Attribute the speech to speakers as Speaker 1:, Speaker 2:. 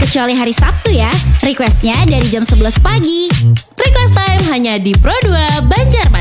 Speaker 1: kecuali hari Sabtu ya. Requestnya dari jam 11 pagi.
Speaker 2: Request time hanya di Pro 2 Banjarmasin.